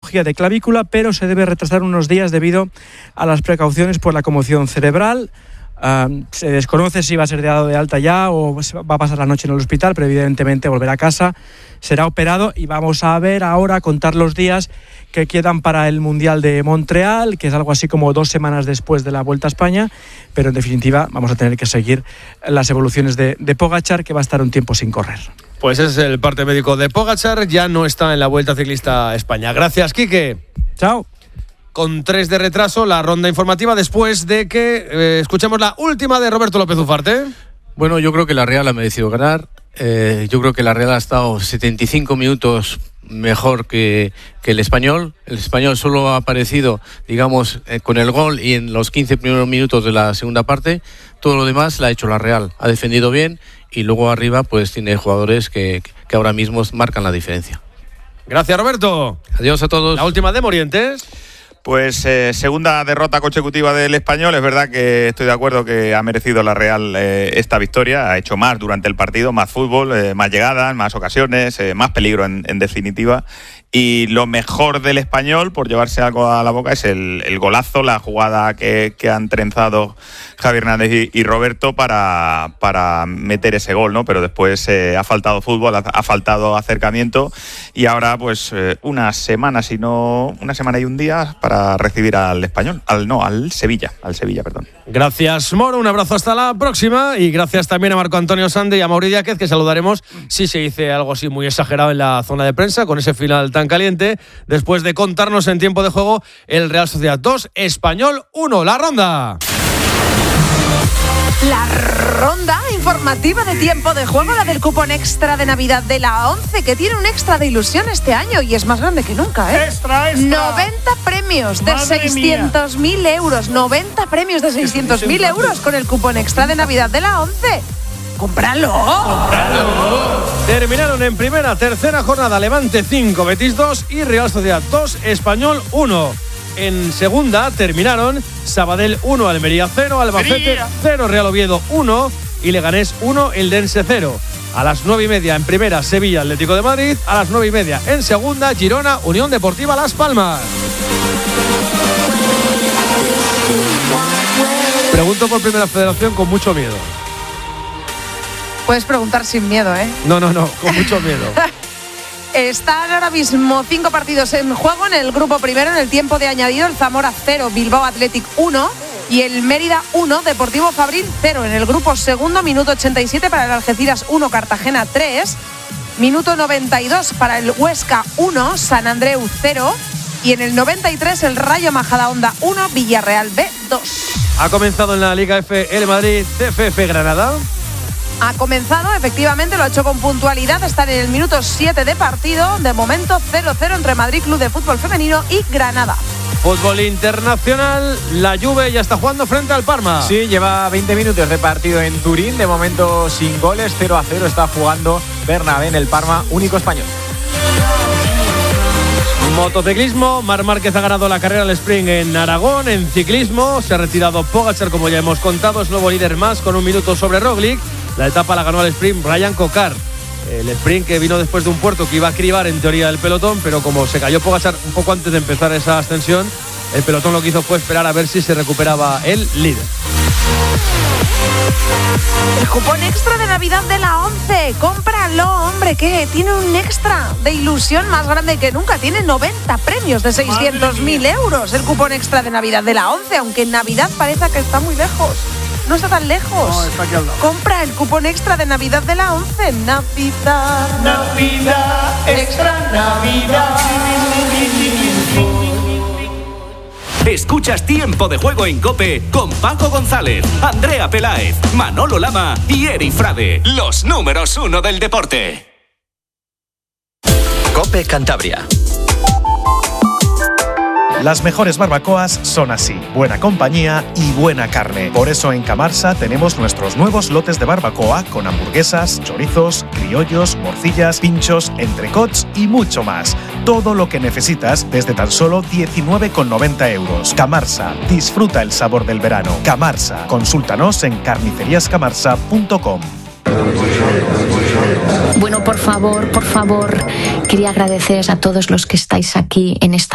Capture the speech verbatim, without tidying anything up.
cirugía de clavícula, pero se debe retrasar unos días debido a las precauciones por la conmoción cerebral. Uh, se desconoce si va a ser dado de alta ya o va a pasar la noche en el hospital, pero evidentemente volverá a casa, será operado y vamos a ver ahora, contar los días que quedan para el Mundial de Montreal, que es algo así como dos semanas después de la Vuelta a España, pero en definitiva vamos a tener que seguir las evoluciones de, de Pogačar, que va a estar un tiempo sin correr. Pues ese es el parte médico de Pogačar, ya no está en la Vuelta Ciclista a España. Gracias, Quique. Chao. Con tres de retraso, la ronda informativa después de que eh, escuchemos la última de Roberto López Ufarte. Bueno, yo creo que la Real ha merecido ganar. Eh, yo creo que la Real ha estado setenta y cinco minutos mejor que, que el Español. El Español solo ha aparecido, digamos, eh, con el gol y en los quince primeros minutos de la segunda parte. Todo lo demás la ha hecho la Real. Ha defendido bien y luego arriba pues tiene jugadores que, que ahora mismo marcan la diferencia. Gracias, Roberto. Adiós a todos. La última de Morientes. Pues eh, segunda derrota consecutiva del Español. Es verdad que estoy de acuerdo que ha merecido la Real eh, esta victoria. Ha hecho más durante el partido, más fútbol, eh, más llegadas, más ocasiones, eh, más peligro en, en definitiva. Y lo mejor del Español, por llevarse algo a la boca, es el, el golazo, la jugada que, que han trenzado Javi Hernández y, y Roberto para, para meter ese gol, ¿no? Pero después eh, ha faltado fútbol, ha, ha faltado acercamiento y ahora pues eh, una semana, si no, una semana y un día para recibir al Español, al no, al Sevilla, al Sevilla, perdón. Gracias, Moro, un abrazo hasta la próxima y gracias también a Marco Antonio Sande y a Mauri Díaz, que saludaremos si se dice algo así muy exagerado en la zona de prensa con ese final tan caliente, después de contarnos en tiempo de juego el Real Sociedad dos, Español uno, la ronda. La ronda informativa de tiempo de juego, la del cupón extra de Navidad de la ONCE, que tiene un extra de ilusión este año y es más grande que nunca, ¿eh? Extra, extra. noventa premios de seiscientos mil euros. noventa premios de seiscientos mil euros con el cupón extra de Navidad de la ONCE. ¡Cómpralo! ¡Cómpralo! Terminaron en primera, tercera jornada Levante cinco, Betis dos y Real Sociedad dos, Español uno. En segunda terminaron Sabadell uno, Almería cero, Albacete cero, Real Oviedo uno y Leganés uno, Eldense cero. A las nueve y media en primera, Sevilla Atlético de Madrid. A las nueve y media en segunda, Girona Unión Deportiva Las Palmas. Pregunto por Primera Federación con mucho miedo. Puedes preguntar sin miedo, ¿eh? No, no, no, con mucho miedo. Están ahora mismo cinco partidos en juego en el grupo primero. En el tiempo de añadido, el Zamora cero, Bilbao Athletic uno y el Mérida uno, Deportivo Fabril cero. En el grupo segundo, minuto ochenta y siete para el Algeciras uno, Cartagena tres. Minuto noventa y dos para el Huesca uno, San Andreu cero. Y en el noventa y tres, el Rayo Majadahonda uno, Villarreal B dos. Ha comenzado en la Liga F el Madrid C F F Granada. Ha comenzado, efectivamente, lo ha hecho con puntualidad. Están en el minuto siete de partido. De momento cero cero entre Madrid Club de Fútbol Femenino y Granada. Fútbol internacional, la Juve ya está jugando frente al Parma. Sí, lleva veinte minutos de partido en Turín. De momento sin goles, cero a cero está jugando Bernabé en el Parma, único español. Motociclismo, Marc Márquez ha ganado la carrera al sprint en Aragón. En ciclismo se ha retirado Pogačar, como ya hemos contado, es nuevo líder más con un minuto sobre Roglic. La etapa la ganó al sprint Brian Cocard. El sprint que vino después de un puerto que iba a cribar en teoría el pelotón, pero como se cayó Pogačar un poco antes de empezar esa ascensión, el pelotón lo que hizo fue esperar a ver si se recuperaba el líder. El cupón extra de Navidad de la ONCE, cómpralo, hombre, que tiene un extra de ilusión más grande que nunca. Tiene noventa premios de seiscientos mil euros. El cupón extra de Navidad de la ONCE, aunque en Navidad parece que está muy lejos. No está tan lejos. No, está aquí al lado. Compra el cupón extra de Navidad de la ONCE. Navidad, Navidad, extra Navidad. Escuchas Tiempo de Juego en COPE con Paco González, Andrea Peláez, Manolo Lama y Eri Frade, los números uno del deporte. COPE Cantabria. Las mejores barbacoas son así, buena compañía y buena carne. Por eso en Camarsa tenemos nuestros nuevos lotes de barbacoa con hamburguesas, chorizos, criollos, morcillas, pinchos, entrecots y mucho más. Todo lo que necesitas desde tan solo diecinueve con noventa euros. Camarsa, disfruta el sabor del verano. Camarsa, consúltanos en carnicerías camarsa punto com. Bueno, por favor, por favor, quería agradeceros a todos los que estáis aquí en esta